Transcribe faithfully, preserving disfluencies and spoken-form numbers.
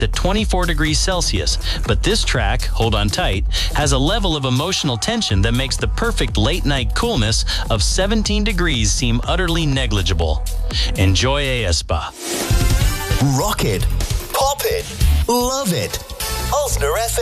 to twenty-four degrees Celsius, but this track, hold on tight, has a level of emotional tension that makes the perfect late-night coolness of seventeen degrees seem utterly negligible. Enjoy aespa. Rock it, pop it, love it. Osner F M.